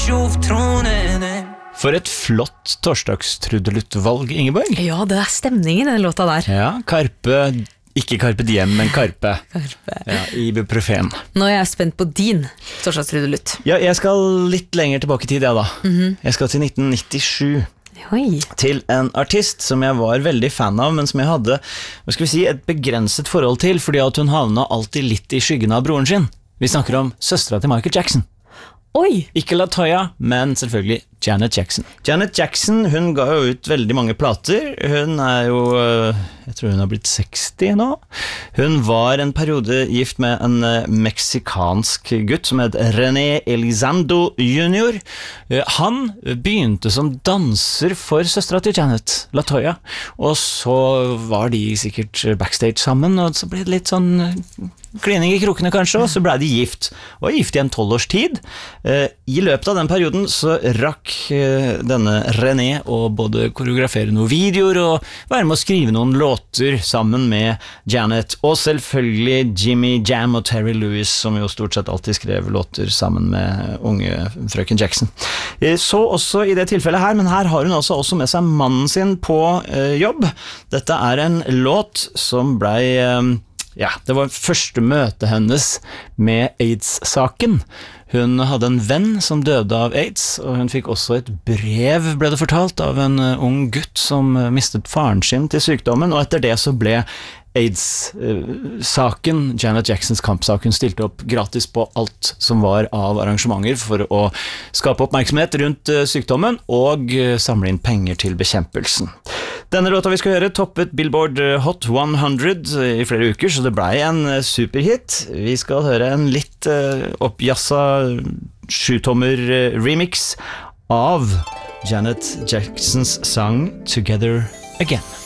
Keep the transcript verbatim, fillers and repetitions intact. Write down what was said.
For et flott torsdagstrudeluttvalg, Ingeborg. Ja, det er stemningen i den låta der. Ja, Karpe, ikke Karpe Diem, men Karpe. Karpe. Ja, ibuprofen. Nå er jeg spent på din torsdagstrudelutt. Ja, jeg skal litt lenger tilbake i tid, ja da. Mhm. Jeg skal til nitten nittisju. Oi. Til en artist som jeg var veldig fan av, men som jeg hadde, hva skal vi si, et begrenset forhold til, fordi at hun havna alltid litt i skyggen av broren sin. Vi snakker om søstera til Michael Jackson. Oi! Ikke LaToya, men selvfølgelig Janet Jackson. Janet Jackson, hun ga jo ut veldig mange plater. Hun er jo, jeg tror hun har blitt seksti nå. Hun var en periode gift med en meksikansk gutt som het René Elizondo junior Han begynte som danser for søstera til Janet, LaToya, og så var de sikkert backstage sammen, og så ble det litt sånn klining i krokene kanskje, og så ble de gift, og gift i en tolv års tid. I løpet av den perioden så rakk denne René å både koreografere noen videoer og være med å skrive noen låter sammen med Janet, og selvfølgelig Jimmy Jam og Terry Lewis, som jo stort sett alltid skrev låter sammen med unge frøken Jackson. Så også i det tilfellet her, men her har hun altså også med seg mannen sin på jobb. Dette er en låt som blei Ja, det var første møte hennes med AIDS-saken. Hun hadde en venn som døde av AIDS, og hun fikk også et brev, ble det fortalt, av en ung gutt som mistet faren sin til sykdommen, og etter det så ble AIDS-saken, Janet Jacksons kampsak. Hun stilte opp gratis på alt som var av arrangementer for å skape oppmerksomhet rundt sykdommen og samle inn penger til bekjempelsen. Denne låta vi skal høre toppet Billboard Hot hundre i flere uker, så det ble en superhit. Vi skal høre en litt oppjassa sjutommer remix av Janet Jacksons sang Together Again.